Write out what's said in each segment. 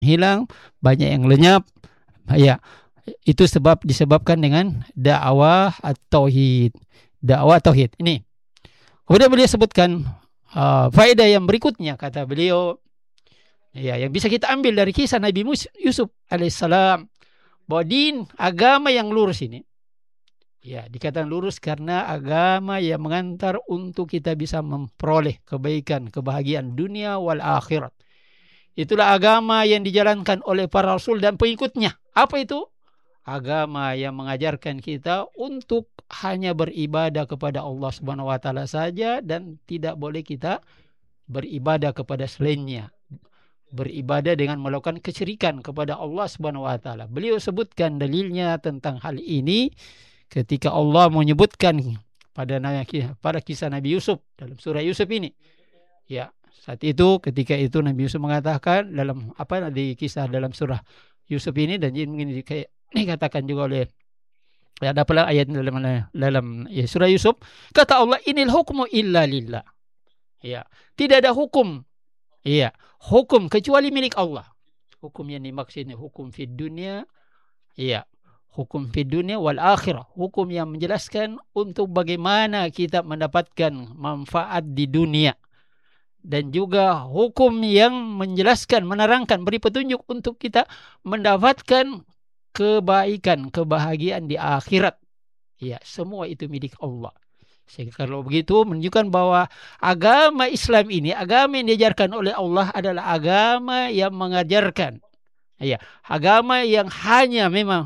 hilang, banyak yang lenyap. Ya, itu disebabkan dengan dakwah at-tauhid. Dakwah tauhid. Ini. Kemudian beliau sebutkan faedah yang berikutnya, kata beliau, ya, yang bisa kita ambil dari kisah Nabi Yusuf alaihissalam, bahwa agama yang lurus ini, ya, dikatakan lurus karena agama yang mengantar untuk kita bisa memperoleh kebaikan, kebahagiaan dunia wal akhirat. Itulah agama yang dijalankan oleh para rasul dan pengikutnya. Apa itu? Agama yang mengajarkan kita untuk hanya beribadah kepada Allah Subhanahu wa taala saja dan tidak boleh kita beribadah kepada selainnya. Beribadah dengan melakukan kesyirikan kepada Allah Subhanahu wa taala. Beliau sebutkan dalilnya tentang hal ini ketika Allah menyebutkan pada kisah Nabi Yusuf dalam surah Yusuf ini. Ya, saat itu ketika itu Nabi Yusuf mengatakan dalam di kisah dalam surah Yusuf ini, dan ini dikatakan juga oleh, ya, ada pula ayat dalam ya, surah Yusuf, kata Allah, inil hukmu illa lillah. Ya, tidak ada hukum, iya, hukum kecuali milik Allah. Hukum yang dimaksud ini hukum fid dunia, iya, hukum fid dunia wal akhirah, hukum yang menjelaskan untuk bagaimana kita mendapatkan manfaat di dunia, dan juga hukum yang menjelaskan, menerangkan, beri petunjuk untuk kita mendapatkan kebaikan, kebahagiaan di akhirat. Ya, semua itu milik Allah. Sehingga kalau begitu menunjukkan bahwa agama Islam ini, agama yang diajarkan oleh Allah adalah agama yang mengajarkan, ya, agama yang hanya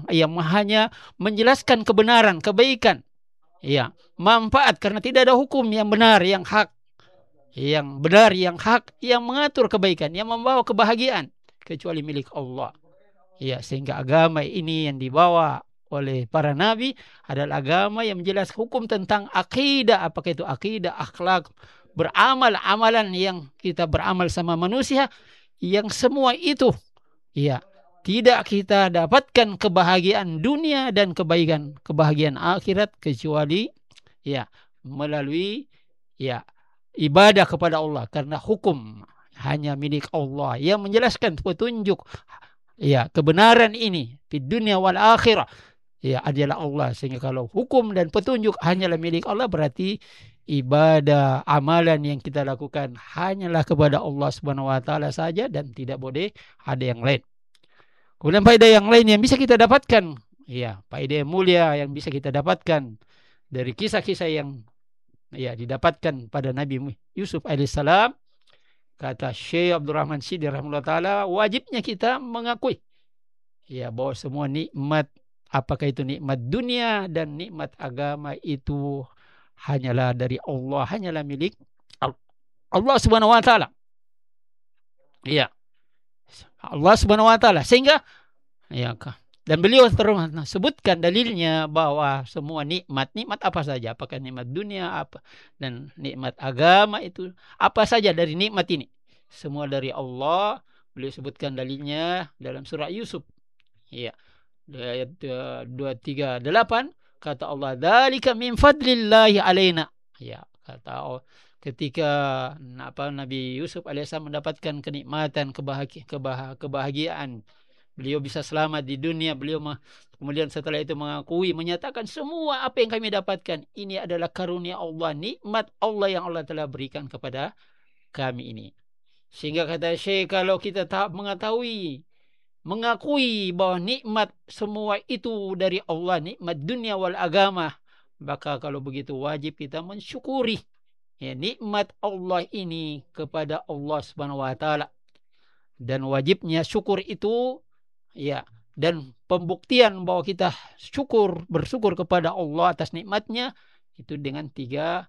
menjelaskan kebenaran, kebaikan, ya, manfaat, karena tidak ada hukum yang benar, yang hak, yang benar, yang hak, yang mengatur kebaikan, yang membawa kebahagiaan kecuali milik Allah. Ya, sehingga agama ini yang dibawa oleh para nabi adalah agama yang menjelaskan hukum tentang akidah. Apakah itu akidah, akhlak, beramal, amalan yang kita beramal sama manusia, yang semua itu, ya, tidak kita dapatkan kebahagiaan dunia dan kebahagiaan akhirat kecuali, ya, melalui, ya, ibadah kepada Allah, karena hukum hanya milik Allah yang menjelaskan petunjuk, ya, kebenaran ini di dunia wal akhirah, ya, adalah Allah. Sehingga kalau hukum dan petunjuk hanyalah milik Allah, berarti ibadah, amalan yang kita lakukan hanyalah kepada Allah Subhanahu wa taala saja dan tidak boleh ada yang lain. Kemudian faedah yang lain yang bisa kita dapatkan, ya, faedah yang mulia yang bisa kita dapatkan dari kisah-kisah yang, ya, didapatkan pada Nabi Yusuf alaihissalam. Kata Syekh Abdurrahman Sidi rahimahullah taala, wajibnya kita mengakui, ya, bahwa semua nikmat, apakah itu nikmat dunia dan nikmat agama, itu hanyalah dari Allah, hanyalah milik Allah Subhanahu wa taala. Ya, Allah Subhanahu wa taala. Sehingga, ya, dan beliau sebutkan dalilnya bahwa semua nikmat apa saja, apakah nikmat dunia apa dan nikmat agama, itu apa saja dari nikmat ini, semua dari Allah. Beliau sebutkan dalilnya dalam surah Yusuf, ya, ayat 238, kata Allah, dzalika min fadlillahi alaina. Ya, kata Allah, ketika Nabi Yusuf alaihissalam mendapatkan kenikmatan, kebahagiaan, beliau bisa selamat di dunia, beliau kemudian setelah itu mengakui, menyatakan semua apa yang kami dapatkan ini adalah karunia Allah, nikmat Allah yang Allah telah berikan kepada kami ini. Sehingga kata Syekh, kalau kita tak mengetahui, mengakui bahwa nikmat semua itu dari Allah, nikmat dunia wal agama, maka kalau begitu wajib kita mensyukuri, ya, nikmat Allah ini kepada Allah Subhanahu wa taala. Dan wajibnya syukur itu, ya, dan pembuktian bahwa kita bersyukur kepada Allah atas nikmatnya itu dengan tiga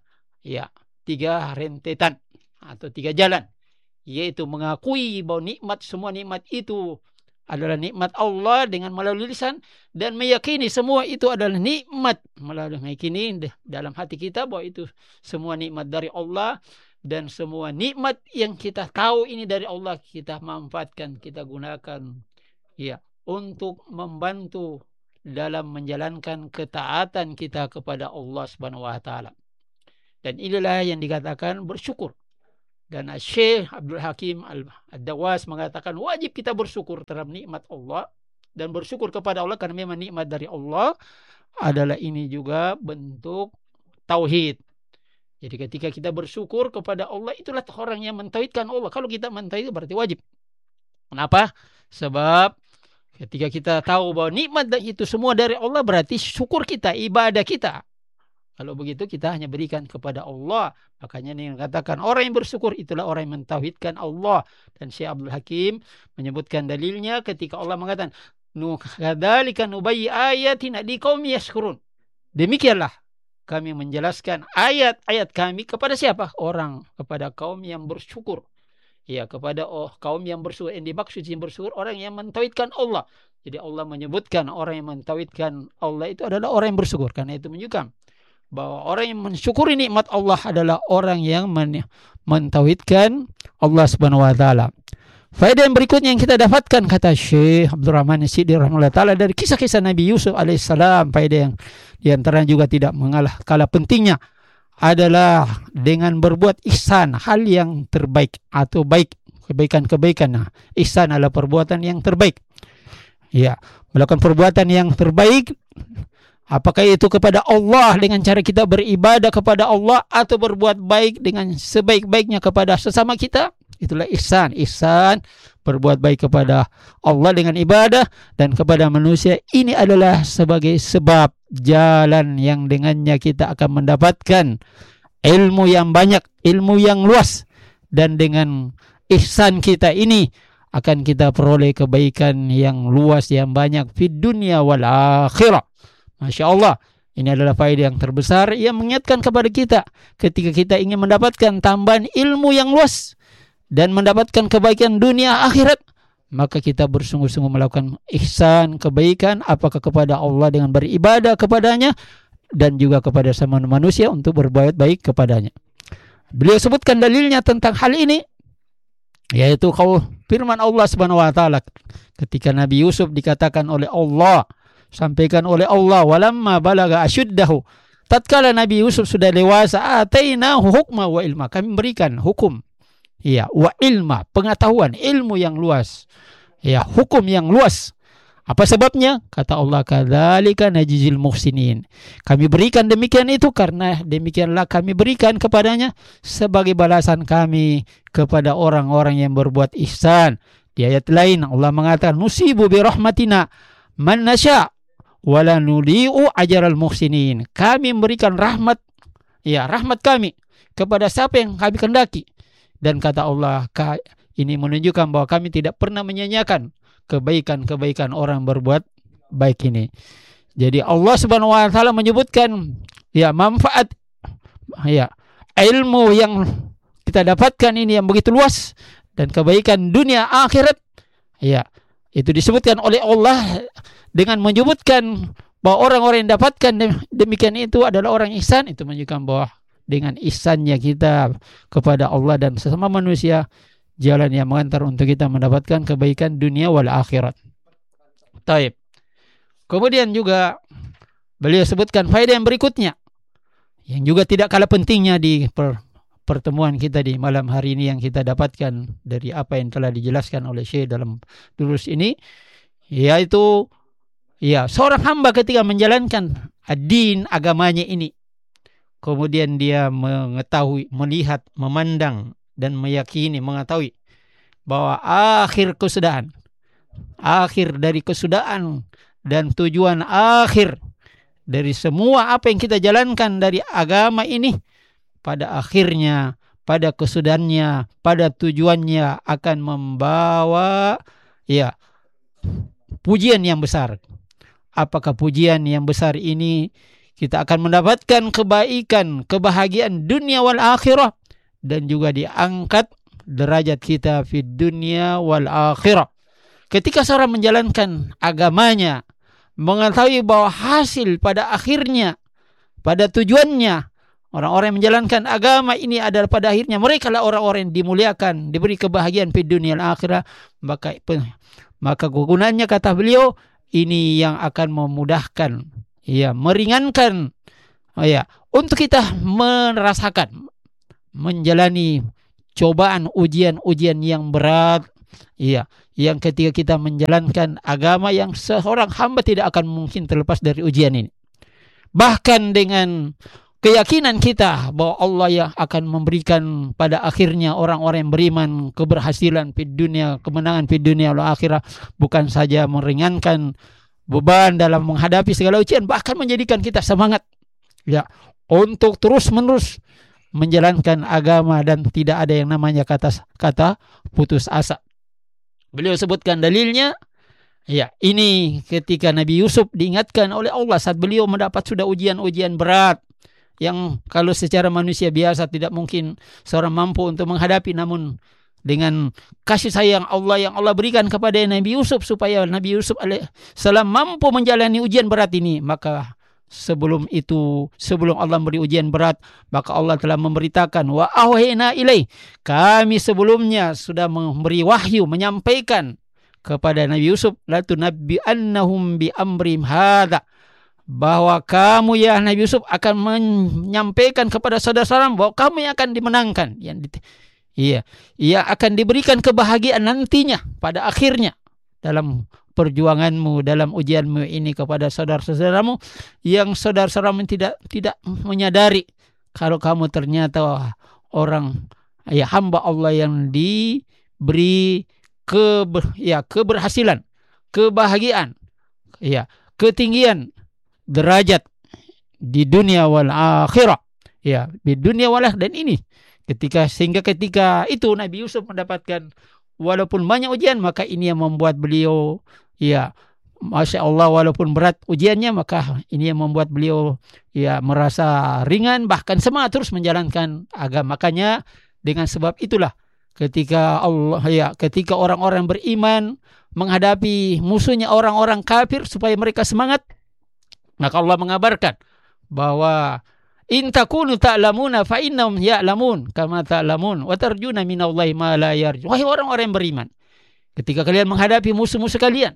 rentetan atau tiga jalan, yaitu mengakui bahwa semua nikmat itu adalah nikmat Allah dengan melalui lisan, dan meyakini semua itu adalah nikmat melalui meyakini dalam hati kita bahwa itu semua nikmat dari Allah, dan semua nikmat yang kita tahu ini dari Allah kita manfaatkan, kita gunakan, ya, untuk membantu dalam menjalankan ketaatan kita kepada Allah Subhanahu wa taala. Dan inilah yang dikatakan bersyukur. Dan Syekh Abdul Hakim Ad-Dawas mengatakan wajib kita bersyukur terhadap nikmat Allah dan bersyukur kepada Allah karena memang nikmat dari Allah adalah ini juga bentuk tauhid. Jadi ketika kita bersyukur kepada Allah, itulah orang yang mentauhidkan Allah. Kalau kita mentauhid berarti wajib. Kenapa? Sebab ketika kita tahu bahwa nikmat itu semua dari Allah, berarti syukur kita, ibadah kita. Kalau begitu kita hanya berikan kepada Allah. Makanya ini katakan orang yang bersyukur itulah orang yang mentauhidkan Allah. Dan Syekh Abdul Hakim menyebutkan dalilnya ketika Allah mengatakan kadzalika nubayyi ayatina liqaumin yashkurun. Demikianlah kami menjelaskan ayat-ayat kami kepada siapa? Kepada kaum yang bersyukur. Ya, kepada kaum yang bersyukur. Yang dimaksud yang bersyukur orang yang mentauhidkan Allah. Jadi Allah menyebutkan orang yang mentauhidkan Allah itu adalah orang yang bersyukur. Karena itu menunjukkan bahwa orang yang mensyukuri nikmat Allah adalah orang yang mentauhidkan Allah Subhanahu wa taala. Faedah yang berikutnya yang kita dapatkan kata Syekh Abdul Rahman As-Sidi rahimahullah taala dari kisah-kisah Nabi Yusuf alaihissalam, faedah yang diantaranya juga tidak kalah pentingnya adalah dengan berbuat ihsan, hal yang terbaik atau baik, kebaikan-kebaikan. Nah, ihsan adalah perbuatan yang terbaik. Ya, melakukan perbuatan yang terbaik. Apakah itu kepada Allah dengan cara kita beribadah kepada Allah atau berbuat baik dengan sebaik-baiknya kepada sesama kita? Itulah ihsan. Ihsan berbuat baik kepada Allah dengan ibadah dan kepada manusia. Ini adalah sebagai sebab jalan yang dengannya kita akan mendapatkan ilmu yang banyak, ilmu yang luas. Dan dengan ihsan kita ini akan kita peroleh kebaikan yang luas, yang banyak di dunia wal akhirah. Masya Allah, ini adalah faedah yang terbesar yang mengingatkan kepada kita ketika kita ingin mendapatkan tambahan ilmu yang luas dan mendapatkan kebaikan dunia akhirat, maka kita bersungguh-sungguh melakukan ihsan, kebaikan, apakah kepada Allah dengan beribadah kepadanya dan juga kepada sama manusia untuk berbuat baik kepadanya. Beliau sebutkan dalilnya tentang hal ini, yaitu firman Allah Subhanahu wa taala ketika Nabi Yusuf dikatakan oleh Allah, sampaikan oleh Allah, walamma balaga asyuddahu, tatkala Nabi Yusuf sudah dewasa, atainahu hukma wa ilma, kami berikan hukum, ya, wa ilma, pengetahuan, ilmu yang luas, ya, hukum yang luas. Apa sebabnya? Kata Allah, kadzalika najzil muhsinin, kami berikan demikian itu karena demikianlah kami berikan kepadanya sebagai balasan kami kepada orang-orang yang berbuat ihsan. Di ayat lain Allah mengatakan, nusibu bi rahmatina man nasya wala nuli'u ajral muhsinin, kami memberikan rahmat, ya, rahmat kami kepada siapa yang kami kehendaki. Dan kata Allah, ini menunjukkan bahwa kami tidak pernah menyanyiakan kebaikan-kebaikan orang berbuat baik ini. Jadi Allah Subhanahu wa taala menyebutkan, ya, manfaat, ya, ilmu yang kita dapatkan ini yang begitu luas dan kebaikan dunia akhirat, ya, itu disebutkan oleh Allah dengan menyebutkan bahwa orang-orang yang dapatkan demikian itu adalah orang ihsan. Itu menunjukkan bahwa dengan ihsannya kita kepada Allah dan sesama manusia, jalan yang mengantar untuk kita mendapatkan kebaikan dunia wal akhirat. Taib. Kemudian juga beliau sebutkan faedah yang berikutnya yang juga tidak kalah pentingnya di pertemuan kita di malam hari ini yang kita dapatkan dari apa yang telah dijelaskan oleh Syekh dalam durus ini, yaitu, ya, seorang hamba ketika menjalankan ad-din, agamanya ini, kemudian dia mengetahui, melihat, memandang dan meyakini, mengetahui bahwa akhir dari kesudahan dan tujuan akhir dari semua apa yang kita jalankan dari agama ini, pada akhirnya, pada kesudahannya, pada tujuannya akan membawa, ya, pujian yang besar. Apakah pujian yang besar ini? Kita akan mendapatkan kebaikan, kebahagiaan dunia wal akhirah, dan juga diangkat derajat kita di dunia wal akhirah. Ketika seorang menjalankan agamanya, mengetahui bahwa hasil pada akhirnya, pada tujuannya, orang-orang yang menjalankan agama ini adalah pada akhirnya mereka lah orang-orang yang dimuliakan, diberi kebahagiaan di dunia dan akhirat, maka kegunaannya, kata beliau, ini yang akan memudahkan, ya, meringankan, ya, untuk kita merasakan, menjalani cobaan, ujian-ujian yang berat. Iya, yang ketika kita menjalankan agama yang seorang hamba tidak akan mungkin terlepas dari ujian ini. Bahkan dengan keyakinan kita bahwa Allah yang akan memberikan pada akhirnya orang-orang yang beriman keberhasilan di dunia, kemenangan di dunia wal akhirah, bukan saja meringankan beban dalam menghadapi segala ujian, bahkan menjadikan kita semangat ya untuk terus-menerus menjalankan agama dan tidak ada yang namanya kata putus asa. Beliau sebutkan dalilnya, ya, ini ketika Nabi Yusuf diingatkan oleh Allah saat beliau mendapat sudah ujian-ujian berat yang kalau secara manusia biasa tidak mungkin seorang mampu untuk menghadapi, namun dengan kasih sayang Allah yang Allah berikan kepada Nabi Yusuf supaya Nabi Yusuf alaihissalam mampu menjalani ujian berat ini, maka sebelum Allah memberi ujian berat, maka Allah telah memberitakan, wa auhayna ilaih, kami sebelumnya sudah memberi wahyu, menyampaikan kepada Nabi Yusuf, la tunabbi'annahum bi amrim hadza, bahwa kamu ya Nabi Yusuf akan menyampaikan kepada saudara-saudara bahwa kamu yang akan dimenangkan, ia akan diberikan kebahagiaan nantinya pada akhirnya dalam perjuanganmu, dalam ujianmu ini kepada saudara-saudaramu yang saudara-saudaramu tidak menyadari kalau kamu ternyata orang hamba Allah yang diberi keberhasilan, kebahagiaan, ketinggian derajat di dunia wal akhirah, di dunia wal akhirah. Dan ini sehingga ketika itu Nabi Yusuf mendapatkan walaupun banyak ujian, maka ini yang membuat beliau Masya Allah, walaupun berat ujiannya, maka ini yang membuat beliau merasa ringan, bahkan semangat terus menjalankan agama. Makanya dengan sebab itulah ketika orang-orang beriman menghadapi musuhnya orang-orang kafir supaya mereka semangat, maka Allah mengabarkan bahwa in takunu ta'lamuna fa innahum ya'lamun kama ta'lamun wa tarjuna minallahi ma la yarjun. Wahai orang-orang yang beriman, ketika kalian menghadapi musuh-musuh kalian,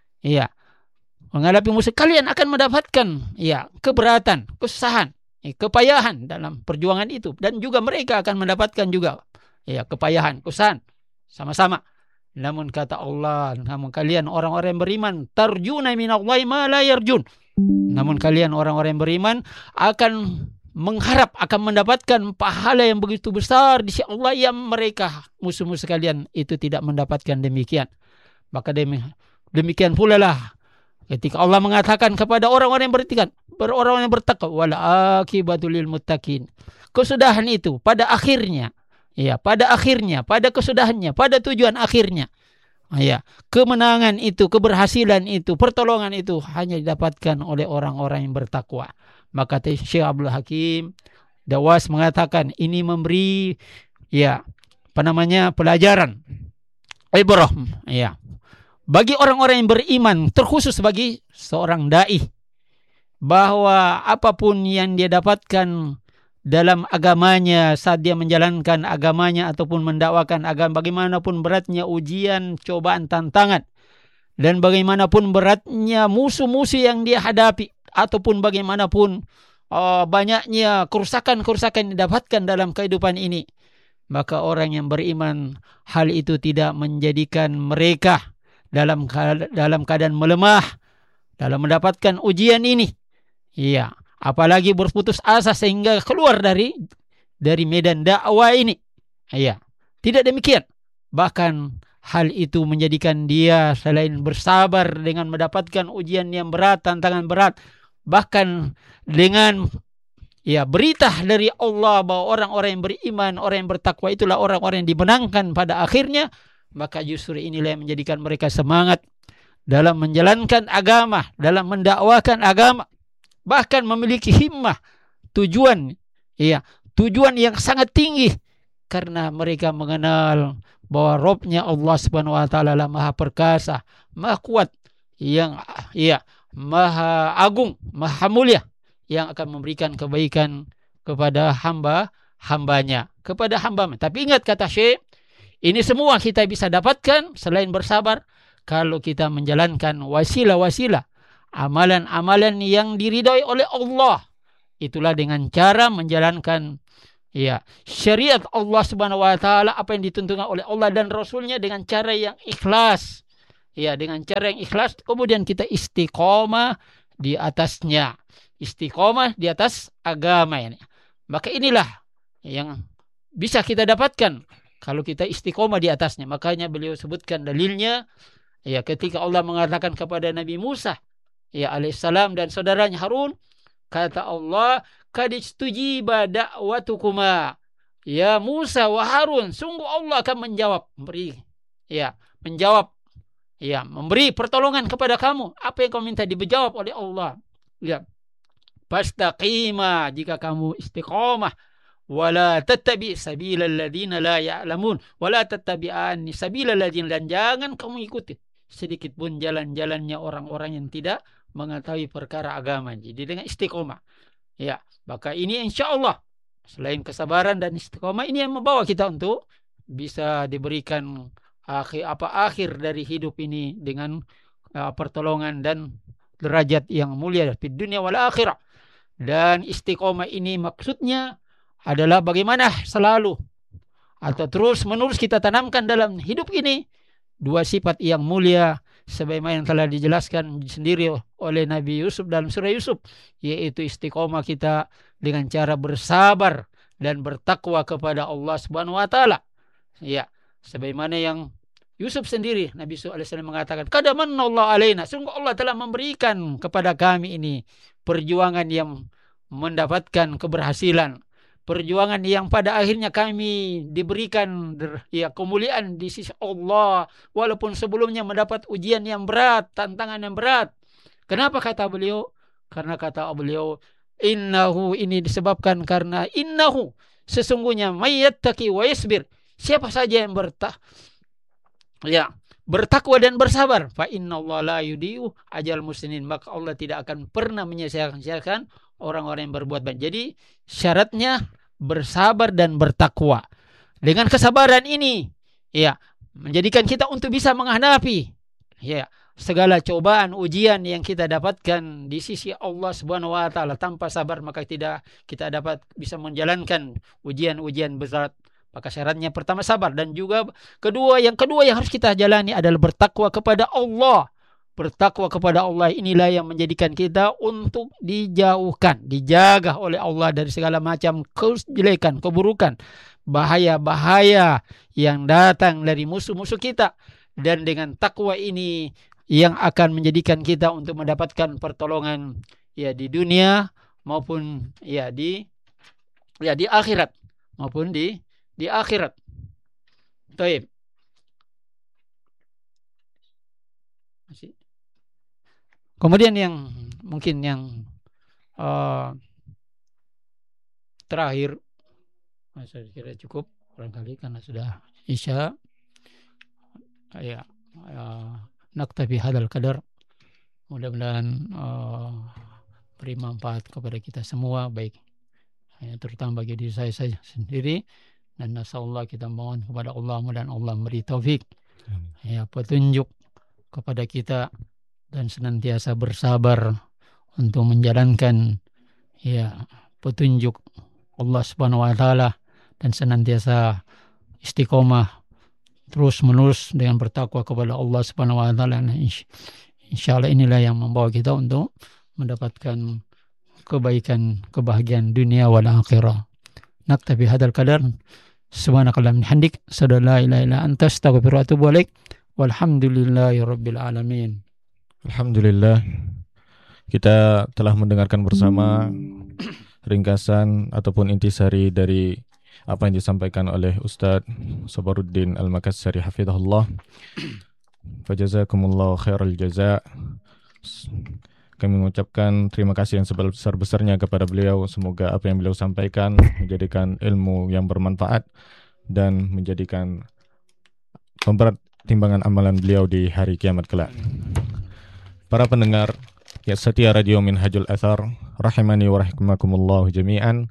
menghadapi musuh kalian akan mendapatkan keberatan, kesusahan, kepayahan dalam perjuangan itu, dan juga mereka akan mendapatkan juga kepayahan, kesusahan sama-sama. Namun kata Allah, namun kalian orang-orang yang beriman, tarjuna minallahi ma la yarjun. Namun kalian orang-orang yang beriman akan mengharap akan mendapatkan pahala yang begitu besar di sisi Allah yang mereka musuh-musuh kalian itu tidak mendapatkan demikian. Maka demikian pula lah ketika Allah mengatakan kepada orang-orang yang bertakwa, wal aqibatu lil muttaqin. Kesudahan itu pada akhirnya, pada kesudahannya, pada tujuan akhirnya, kemenangan itu, keberhasilan itu, pertolongan itu hanya didapatkan oleh orang-orang yang bertakwa. Maka Syekh Abdul Hakim Dawas mengatakan ini memberi pelajaran ibrah bagi orang-orang yang beriman, terkhusus bagi seorang dai, bahwa apapun yang dia dapatkan dalam agamanya saat dia menjalankan agamanya ataupun mendakwakan agama, bagaimanapun beratnya ujian, cobaan, tantangan, dan bagaimanapun beratnya musuh-musuh yang dia hadapi, ataupun bagaimanapun banyaknya kerusakan-kerusakan yang didapatkan dalam kehidupan ini, maka orang yang beriman, hal itu tidak menjadikan mereka dalam keadaan melemah dalam mendapatkan ujian ini. Apalagi berputus asa sehingga keluar dari medan dakwah ini. Tidak demikian. Bahkan hal itu menjadikan dia selain bersabar dengan mendapatkan ujian yang berat, tantangan berat, bahkan dengan berita dari Allah bahwa orang-orang yang beriman, orang yang bertakwa itulah orang-orang yang dimenangkan pada akhirnya, maka justru inilah yang menjadikan mereka semangat dalam menjalankan agama, dalam mendakwakan agama, bahkan memiliki himmah, tujuan yang sangat tinggi, karena mereka mengenal bahwa Robnya Allah Subhanahu wa taala lah Maha Perkasa, Maha Kuat, yang Maha Agung, Maha Mulia, yang akan memberikan kebaikan kepada hambanya. Tapi ingat kata Syekh, ini semua kita bisa dapatkan selain bersabar kalau kita menjalankan wasilah-wasilah, amalan-amalan yang diridhai oleh Allah. Itulah dengan cara menjalankan Ya, syariat Allah Subhanahu wa taala, apa yang ditentukan oleh Allah dan Rasulnya dengan cara yang ikhlas. Ya, dengan cara yang ikhlas, kemudian kita istiqomah di atasnya. Istiqomah di atas agama ini. Maka inilah yang bisa kita dapatkan kalau kita istiqomah di atasnya. Makanya beliau sebutkan dalilnya, ya, ketika Allah mengatakan kepada Nabi Musa, ya, alaihissalam, dan saudaranya Harun, kata Allah, kad istujiba da'watukuma, ya Musa wa Harun, sungguh Allah akan memberi pertolongan kepada kamu. Apa yang kamu minta dijawab oleh Allah. Ya, fastaqima, jika kamu istiqomah, wala tattabi sabilal ladzina la ya'lamun, wala tattabi'ani sabilal ladzina, dan jangan kamu ikuti sedikit pun jalan-jalannya orang-orang yang tidak mengetahui perkara agama. Jadi dengan istiqomah, ya, maka ini insyaallah selain kesabaran dan istiqomah, ini yang membawa kita untuk bisa diberikan akhir dari hidup ini dengan pertolongan dan derajat yang mulia di dunia wal akhirah. Dan istiqomah ini maksudnya adalah bagaimana selalu atau terus menerus kita tanamkan dalam hidup ini dua sifat yang mulia, sebagaimana yang telah dijelaskan sendiri oleh Nabi Yusuf dalam surah Yusuf, yaitu istiqomah kita dengan cara bersabar dan bertakwa kepada Allah Subhanahu wa taala. Ya, sebagaimana yang Yusuf sendiri, Nabi Yusuf alaihissalam mengatakan, qad manallahu alaina, sungguh Allah telah memberikan kepada kami ini perjuangan yang mendapatkan keberhasilan, perjuangan yang pada akhirnya kami diberikan, ya, kemuliaan di sisi Allah, walaupun sebelumnya mendapat ujian yang berat, tantangan yang berat. Kenapa kata beliau? Karena kata beliau, innahu, ini disebabkan karena innahu, sesungguhnya mayyattaqi wa yasbir, siapa saja yang bertakwa dan bersabar, fa innallaha la yudiu ajal muslimin, maka Allah tidak akan pernah menyia-nyiakan orang-orang yang berbuat baik. Jadi syaratnya bersabar dan bertakwa. Dengan kesabaran ini, ya, menjadikan kita untuk bisa menghadapi, ya, segala cobaan ujian yang kita dapatkan di sisi Allah Subhanahu wa taala. Tanpa sabar maka tidak kita dapat bisa menjalankan ujian-ujian berat. Maka syaratnya pertama sabar, dan juga yang kedua yang harus kita jalani adalah bertakwa kepada Allah. Bertakwa kepada Allah inilah yang menjadikan kita untuk dijauhkan, dijaga oleh Allah dari segala macam kejelekan, keburukan, bahaya-bahaya yang datang dari musuh-musuh kita. Dan dengan takwa ini yang akan menjadikan kita untuk mendapatkan pertolongan, ya, di dunia maupun di akhirat, maupun di akhirat. Baik. Masih. Kemudian yang mungkin yang terakhir, saya kira cukup barangkali karena sudah isya. Ya, naktafi hadzal qadar. Mudah-mudahan beri manfaat kepada kita semua, baik terutama bagi diri saya sendiri, dan nasallallahu, kita mohon kepada Allah, mudah-mudahan Allah memberi taufik, ya, petunjuk kepada kita, dan senantiasa bersabar untuk menjalankan, ya, petunjuk Allah Subhanahu wa taala, dan senantiasa istiqomah terus menerus dengan bertakwa kepada Allah Subhanahu wa taala. Insyaallah inilah yang membawa kita untuk mendapatkan kebaikan, kebahagiaan dunia wal akhirah. Naktafi hadzal qadar. Subhanakallahumma hamdik, asyhadu an la ilaha illa anta, astaghfiruka wa atubu ilaik. Walhamdulillahirabbil alamin. Alhamdulillah, kita telah mendengarkan bersama ringkasan ataupun intisari dari apa yang disampaikan oleh Ustadz Sabaruddin Al-Makassari hafizahullah. Fajazakumullahu khairal jaza. Kami mengucapkan terima kasih yang sebesar-besarnya kepada beliau. Semoga apa yang beliau sampaikan menjadikan ilmu yang bermanfaat dan menjadikan pemberat timbangan amalan beliau di hari kiamat kelak. Para pendengar ya setia Radio Minhajul Athar, rahimani wa rahimakumullah jami'an.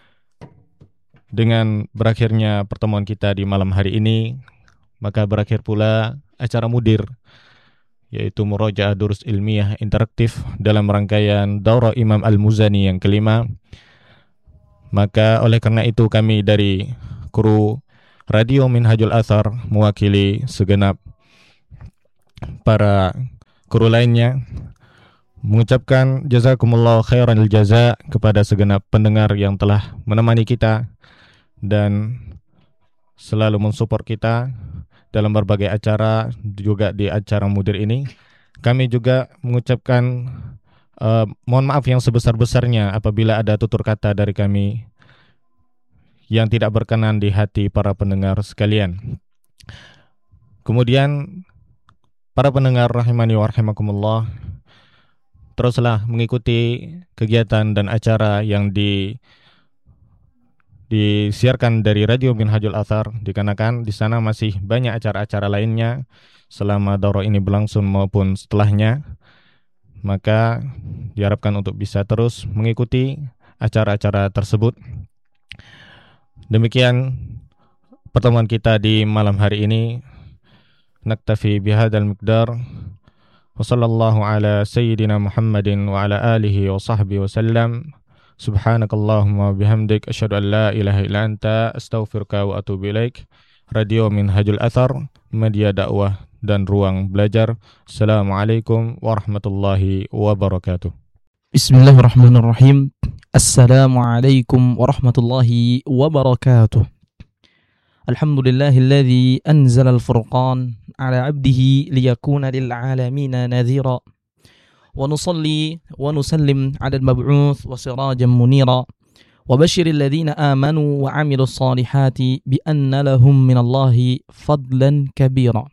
Dengan berakhirnya pertemuan kita di malam hari ini, maka berakhir pula acara mudir, yaitu Murojaah Durus Ilmiah Interaktif dalam rangkaian Daurah Imam Al-Muzani yang kelima. Maka oleh karena itu kami dari kru Radio Minhajul Athar mewakili segenap para kru lainnya mengucapkan jazakumullah khairanil jaza kepada segenap pendengar yang telah menemani kita dan selalu mensupport kita dalam berbagai acara, juga di acara Mudir ini. Kami juga mengucapkan mohon maaf yang sebesar-besarnya apabila ada tutur kata dari kami yang tidak berkenan di hati para pendengar sekalian. Kemudian para pendengar rahimani wa rahimakumullah, teruslah mengikuti kegiatan dan acara yang disiarkan dari Radio Minhajul Athar, dikarenakan di sana masih banyak acara-acara lainnya selama daurah ini berlangsung maupun setelahnya. Maka diharapkan untuk bisa terus mengikuti acara-acara tersebut. Demikian pertemuan kita di malam hari ini. Naktafi bihadzal miqdar. Wa sallallahu ala sayyidina Muhammadin wa ala alihi wa sahbihi wa sallam. Subhanakallahumma bihamdik asyhadu an la ilaha illa anta astaghfiruka wa atubu ilaik. Radio Minhajul Athar, media dakwah dan ruang belajar. Assalamualaikum warahmatullahi wabarakatuh. Bismillahirrahmanirrahim. Assalamualaikum warahmatullahi wabarakatuh. Alhamdulillahilladzi anzala al-furqan ala 'abdihi liyakuna lil 'alamina nadhira. Wa nusalli wa nusallim 'ala al-mab'uts wa sirajan munira. Wa basyiril ladzina amanu wa 'amilus solihati bi anna lahum minallahi fadlan kabira.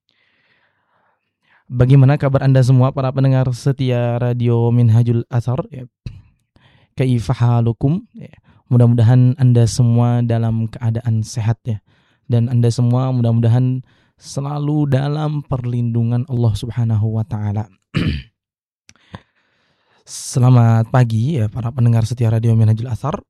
Bagaimana kabar Anda semua para pendengar setia Radio Minhajul Athar? Kaifa halukum? Mudah-mudahan Anda semua dalam keadaan sehat ya. Dan Anda semua mudah-mudahan selalu dalam perlindungan Allah Subhanahu wa taala. Selamat pagi ya para pendengar setia Radio Minhajul Athar.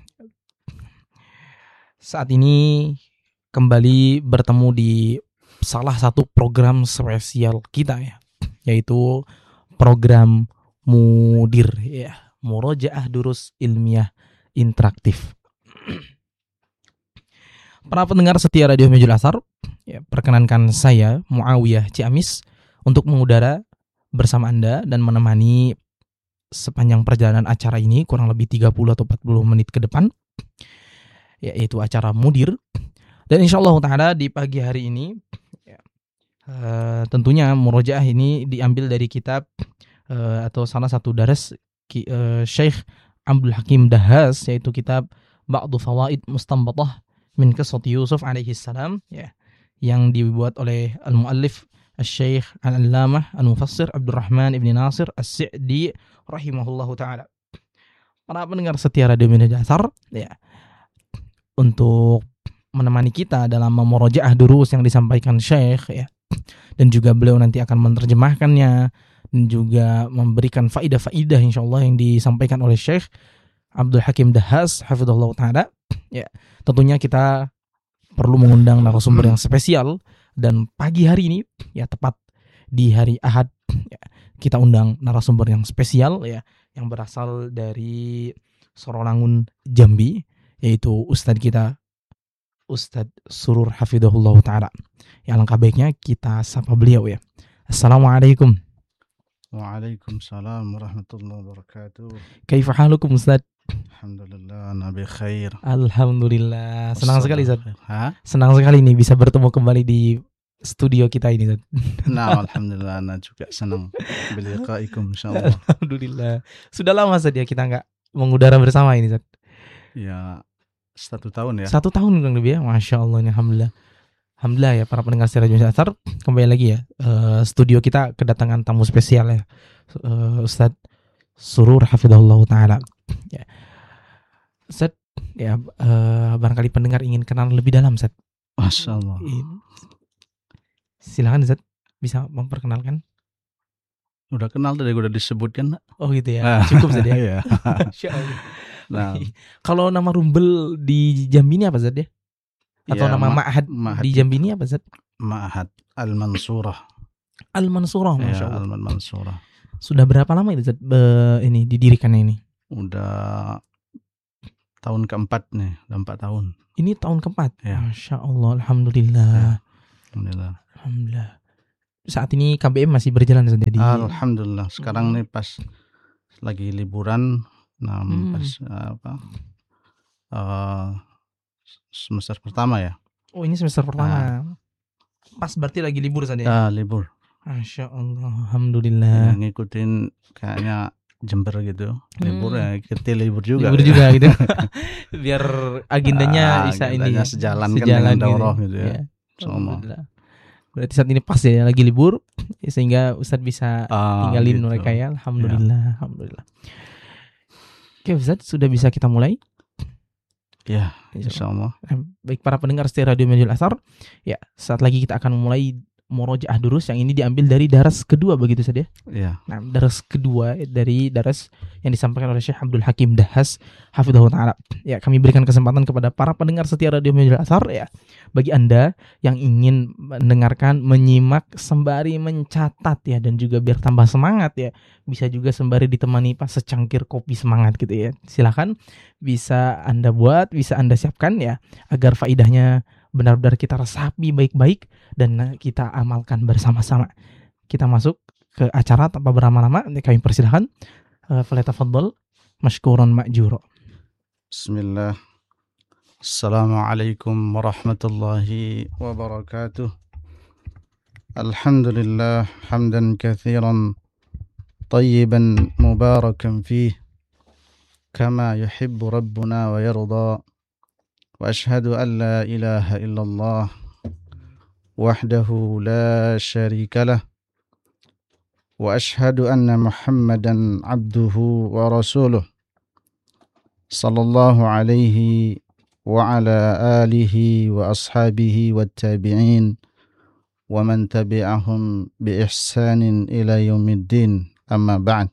Saat ini kembali bertemu di salah satu program spesial kita ya, yaitu program Mudir ya, Murojaah Durus Ilmiah Interaktif. Para pendengar setia Radio Minhajul Athar, ya, perkenankan saya Muawiyah Ciamis untuk mengudara bersama Anda dan menemani sepanjang perjalanan acara ini kurang lebih 30 atau 40 menit ke depan, yaitu acara Mudir. Dan insyaallah ta'ala di pagi hari ini tentunya murojaah ini diambil dari kitab atau salah satu daras Syekh Abdul Hakim Dahhas, yaitu kitab Ba'du Fawaid Mustanbatah min Qissati Yusuf alaihi salam ya, yang dibuat oleh al-muallif Syekh Al-Allamah Al-Mufassir Abdurrahman Ibn Nasir As-Sa'di rahimahullahu taala. Para pendengar setia Radio Minhajul Athar ya, untuk menemani kita dalam memurojaah durus yang disampaikan Syekh ya, dan juga beliau nanti akan menerjemahkannya dan juga memberikan faidah-faidah insyaallah yang disampaikan oleh Syekh Abdul Hakim Dahhas hafizahullah taala ya. Tentunya kita perlu mengundang narasumber yang spesial, dan pagi hari ini ya, tepat di hari Ahad ya, kita undang narasumber yang spesial ya, yang berasal dari Sorolangun Jambi, yaitu Ustadz kita Ustadz Surur hafizahullah taala. Ya, alangkah baiknya kita sapa beliau ya. Assalamualaikum. Waalaikumsalam warahmatullahi wabarakatuh. Kaifa halukum Ustadz? Alhamdulillah, nabi khair. Alhamdulillah. Senang sekali Ustadz. Senang sekali nih bisa bertemu kembali di studio kita ini Ustadz. Nah, alhamdulillah, ana juga senang biliqaikum insyaallah. Alhamdulillah. Sudah lama saja kita enggak mengudara bersama ini Ustadz. Ya, 1 tahun ya. 1 tahun kurang lebih ya. Masya Allah, alhamdulillah. Alhamdulillah ya para pendengar setia Radio Minhajul Athar, kembali lagi ya, studio kita kedatangan tamu spesial ya, Ustadz Surur hafizahullah taala. Ya. Ustadz ya, barangkali pendengar ingin kenal lebih dalam Ustadz. Masya Allah. Silakan Ustadz, bisa memperkenalkan. Udah kenal tadi, udah disebutkan. Oh gitu ya, cukup saja. Iya. Masya Allah. Nah, kalau nama Rumbel di Jambi ini apa Ustadz ya? Atau ya, nama Ma'had di Jambi ini apa Ustadz? Ma'had Al-Mansurah. Al-Mansurah, Masya Allah. Ya, Al-Mansurah. Sudah berapa lama itu Ustadz ini didirikannya ini? Udah tahun keempat nih, udah 4 tahun. Ini tahun keempat. Ya. Masya Allah, alhamdulillah. Alhamdulillah. Alhamdulillah. Saat ini KBM masih berjalan jadi. Alhamdulillah. Sekarang nih pas lagi liburan, nah pas semester pertama ya. Oh, ini semester pertama. Pas berarti lagi libur saja. Ya, libur. Masya Allah, alhamdulillah. Ya, ngikutin kayaknya Jember gitu. Libur ya, kita libur juga. Libur juga gitu. Biar agendanya bisa ini ya, sejalan kan dengan daurah gitu ya. Alhamdulillah. Berarti saat ini pas ya lagi libur sehingga Ustadz bisa tinggalin gitu. mereka ya. Alhamdulillah, alhamdulillah. Oke Ustadz, sudah bisa kita mulai? Ya, insyaallah. Baik para pendengar setia Radio Majul Asar, ya saat lagi kita akan memulai murojaah durus yang ini diambil dari daras kedua begitu saja. Iya. Nah, daras kedua dari daras yang disampaikan oleh Syekh Abdul Hakim Dahhas hafizahullah taala. Ya, kami berikan kesempatan kepada para pendengar setia Radio Majul Asar ya. Bagi Anda yang ingin mendengarkan, menyimak sembari mencatat ya dan juga biar tambah semangat ya. Bisa juga sembari ditemani pas secangkir kopi semangat gitu ya. Silakan bisa Anda buat, bisa Anda siapkan ya agar faidahnya benar-benar kita resapi baik-baik dan kita amalkan bersama-sama. Kita masuk ke acara tanpa berlama-lama. Kami persilahkan. Falyatafaddal mashkuran ma'jura. Bismillah. Assalamualaikum warahmatullahi wabarakatuh. Alhamdulillah hamdan katsiran tayyiban mubarakan fih kama yuhibbu rabbuna wa yarda. وأشهد أن لا إله إلا الله وحده لا شريك له وأشهد أن محمدا عبده ورسوله صلى الله عليه وعلى آله وأصحابه والتابعين ومن تبعهم بإحسان إلى يوم الدين أما بعد.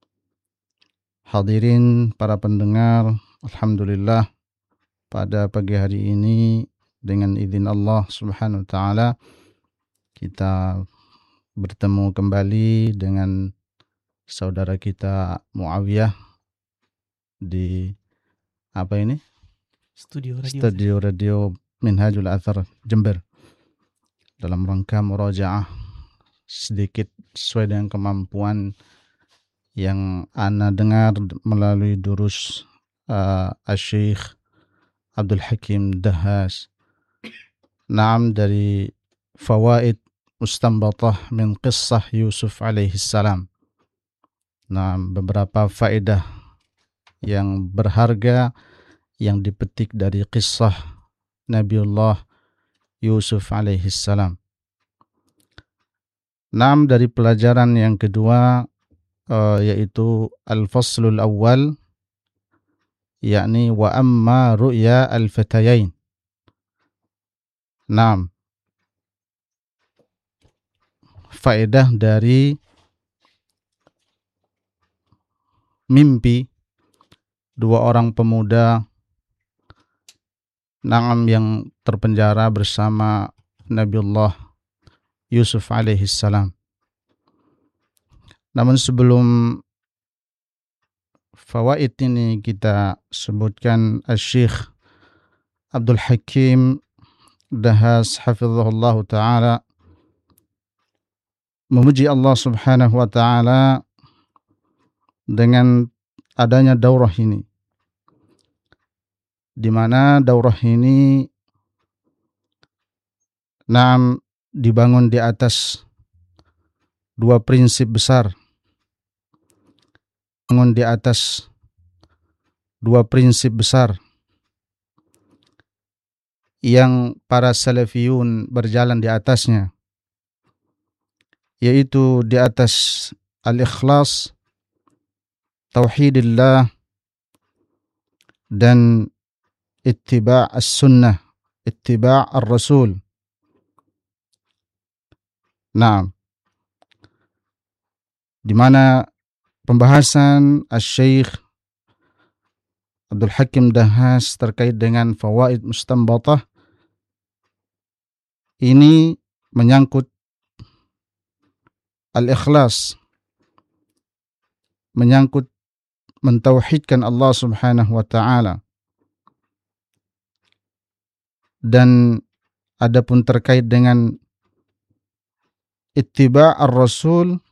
Hadirin para pendengar, alhamdulillah pada pagi hari ini dengan izin Allah Subhanahu wa taala kita bertemu kembali dengan saudara kita Muawiyah di Studio Radio Minhajul Athar Jember dalam rangka murajaah sedikit sesuai dengan kemampuan yang ana dengar melalui durus Syekh Abdul Hakim Dahhas. Naam, dari fawaid mustanbatah min qissah Yusuf alaihi salam. Naam, beberapa faedah yang berharga yang dipetik dari kisah Nabiullah Yusuf alaihi salam. Naam, dari pelajaran yang kedua yaitu al-faslul awal, yakni wa amma ru'ya al-fatayain. Naam. Faedah dari mimpi dua orang pemuda Naam yang terpenjara bersama Nabiullah Yusuf alaihi salam. Namun sebelum fawaid ini kita sebutkan Syekh Abdul Hakim Dahhas hafizahullah ta'ala memuji Allah Subhanahu wa ta'ala dengan adanya daurah ini, di mana daurah ini dibangun di atas dua prinsip besar. Bangun di atas dua prinsip besar yang para salafiyun berjalan di atasnya, yaitu di atas al-ikhlas, tauhidillah, dan ittiba' as-sunnah, ittiba' ar-rasul. Nah, di mana pembahasan Syekh Abdul Hakim Dahhas terkait dengan fawaid mustanbatah ini menyangkut al-ikhlas, menyangkut mentauhidkan Allah Subhanahu wa ta'ala, Dan adapun terkait dengan ittiba ar-rasul